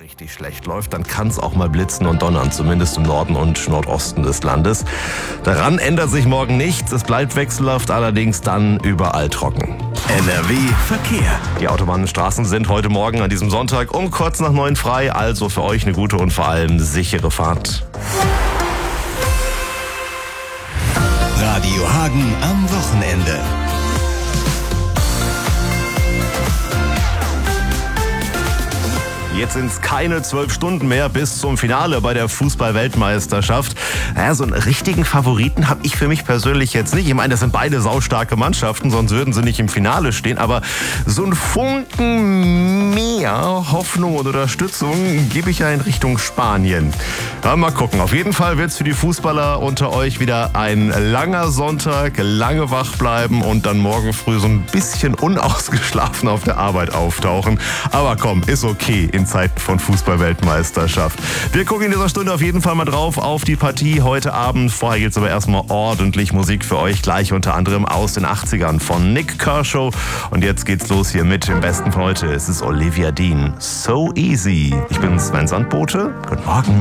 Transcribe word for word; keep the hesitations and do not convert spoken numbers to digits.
richtig schlecht läuft, dann kann es auch mal blitzen und donnern, zumindest im Norden und Nordosten des Landes. Daran ändert sich morgen nichts, es bleibt wechselhaft, allerdings dann überall trocken. N R W Verkehr. Die Autobahnen und Straßen sind heute Morgen an diesem Sonntag um kurz nach neun frei, also für euch eine gute und vor allem sichere Fahrt. Radio Hagen am Wochenende. Jetzt sind es keine zwölf Stunden mehr bis zum Finale bei der Fußball-Weltmeisterschaft. Ja, so einen richtigen Favoriten habe ich für mich persönlich jetzt nicht. Ich meine, das sind beide saustarke Mannschaften, sonst würden sie nicht im Finale stehen. Aber so einen Funken mehr Hoffnung und Unterstützung gebe ich ja in Richtung Spanien. Ja, mal gucken. Auf jeden Fall wird es für die Fußballer unter euch wieder ein langer Sonntag, lange wach bleiben und dann morgen früh so ein bisschen unausgeschlafen auf der Arbeit auftauchen. Aber komm, ist okay in Zeiten von Fußball-Weltmeisterschaft. Wir gucken in dieser Stunde auf jeden Fall mal drauf auf die Partie heute Abend. Vorher gibt es aber erstmal ordentlich Musik für euch, gleich unter anderem aus den achtzigern von Nik Kershaw. Und jetzt geht's los hier mit dem Besten von heute. Es ist Olivia Dean. So Easy. Ich bin Sven Sandbote. Guten Morgen.